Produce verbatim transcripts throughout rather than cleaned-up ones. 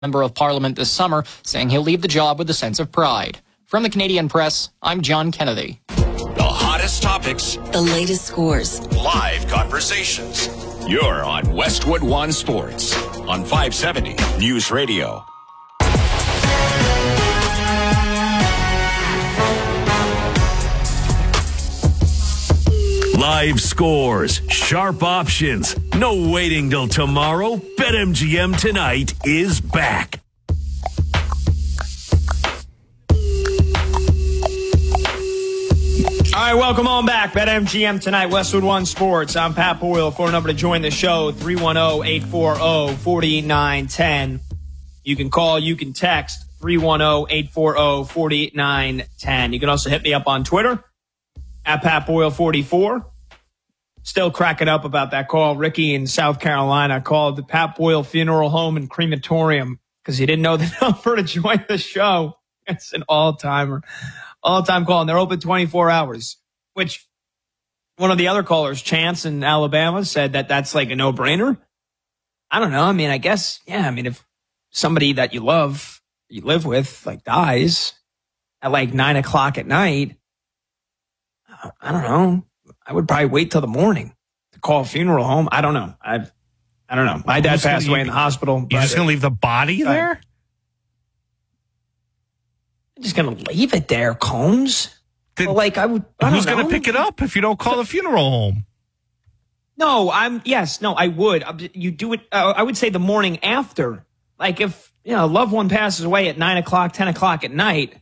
Member of Parliament this summer, saying he'll leave the job with a sense of pride. From the Canadian Press, I'm John Kennedy. The hottest topics, the latest scores, live conversations. You're on Westwood One Sports on five seventy News Radio. Live scores, sharp options, no waiting till tomorrow. BetMGM Tonight is back. All right, welcome on back. BetMGM Tonight, Westwood One Sports. I'm Pat Boyle. Phone number to join the show, three one zero, eight four zero, four nine one zero. You can call, you can text, three one zero, eight four zero, four nine one zero. You can also hit me up on Twitter, at Pat Boyle forty-four. Still cracking up about that call. Ricky in South Carolina called the Pat Boyle Funeral Home and Crematorium because he didn't know the number to join the show. It's an all-timer. All-time call, and they're open twenty-four hours, which one of the other callers, Chance in Alabama, said that that's like a no-brainer. I don't know. I mean, I guess, yeah, I mean, if somebody that you love, you live with, like, dies at like nine o'clock at night, I don't know. I would probably wait till the morning to call a funeral home. I don't know. I I don't know. My dad passed away in the hospital. You're just going to leave the body there? I'm just going to leave it there, Combs. Did, well, like I would. I who's going to pick it up if you don't call the funeral home? No, I'm. Yes, no, I would. You do it. Uh, I would say the morning after. Like if you know a loved one passes away at nine o'clock, ten o'clock at night.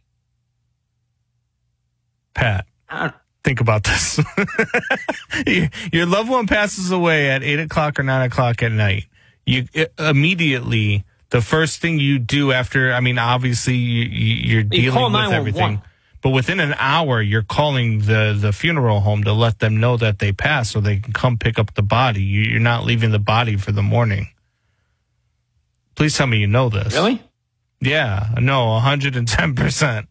Pat, I don't, think about this. Your loved one passes away at eight o'clock or nine o'clock at night. You it, immediately. The first thing you do after, I mean, obviously you, you're dealing with everything, but within an hour, you're calling the, the funeral home to let them know that they passed so they can come pick up the body. You, you're not leaving the body for the morning. Please tell me you know this. Really? Yeah, no, one hundred ten percent.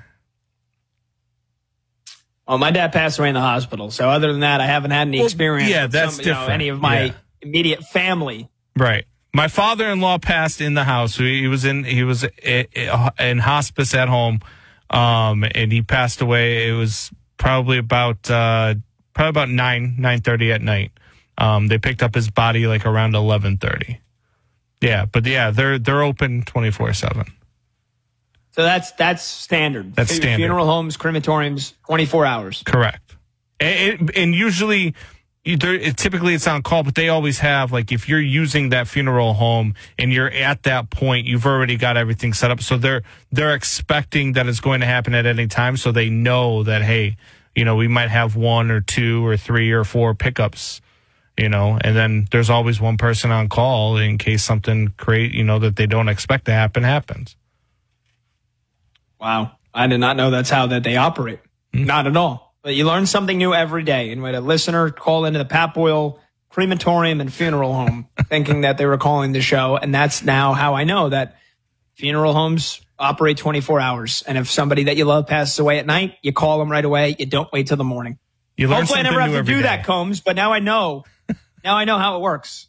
Well, my dad passed away in the hospital, so other than that, I haven't had any well, experience yeah, with that's some, different. You know, any of my yeah. immediate family. Right. My father-in-law passed in the house. He was in he was in hospice at home, um, and he passed away. It was probably about uh, probably about nine nine thirty at night. Um, they picked up his body like around eleven thirty. Yeah, but yeah, they're they're open twenty-four seven. So that's that's standard. That's standard. Funeral homes, crematoriums, twenty-four hours. Correct. And, and usually. Either, it, typically it's on call, but they always have, like, if you're using that funeral home and you're at that point, you've already got everything set up. So they're they're expecting that it's going to happen at any time. So they know that, hey, you know, we might have one or two or three or four pickups, you know, and then there's always one person on call in case something create, you know, that they don't expect to happen happens. Wow. I did not know that's how that they operate. Mm-hmm. Not at all. But you learn something new every day. And when a listener called into the Pat Boyle Crematorium and Funeral Home thinking that they were calling the show, and that's now how I know that funeral homes operate twenty-four hours. And if somebody that you love passes away at night, you call them right away. You don't wait till the morning. You learn Hopefully I never have to do day. that, Combs, but now I know. Now I know how it works.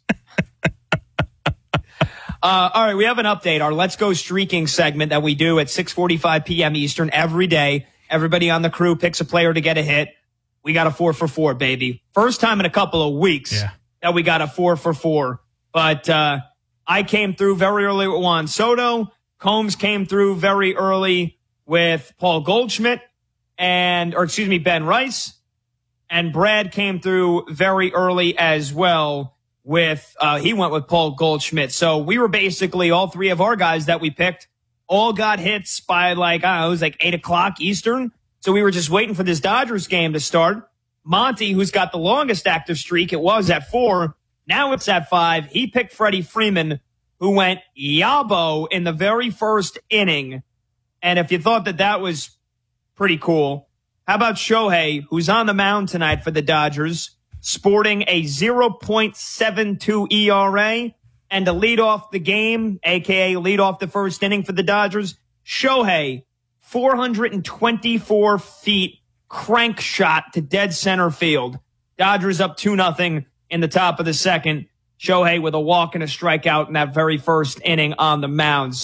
Uh, all right, we have an update. Our Let's Go Streaking segment that we do at six forty-five p.m. Eastern every day. Everybody on the crew picks a player to get a hit. We got a four for four, baby. First time in a couple of weeks yeah. that we got a four for four. But uh, I came through very early with Juan Soto. Combs came through very early with Paul Goldschmidt and, or excuse me, Ben Rice. And Brad came through very early as well with, uh, he went with Paul Goldschmidt. So we were basically all three of our guys that we picked all got hits by like, I don't know, it was like eight o'clock Eastern. So we were just waiting for this Dodgers game to start. Monty, who's got the longest active streak, it was at four. Now it's at five. He picked Freddie Freeman, who went Yabo in the very first inning. And if you thought that that was pretty cool, how about Shohei, who's on the mound tonight for the Dodgers, sporting a zero point seven two E R A? And to lead off the game, a k a lead off the first inning for the Dodgers, Shohei, four hundred twenty-four feet, crank shot to dead center field. Dodgers up two nothing in the top of the second. Shohei with a walk and a strikeout in that very first inning on the mound.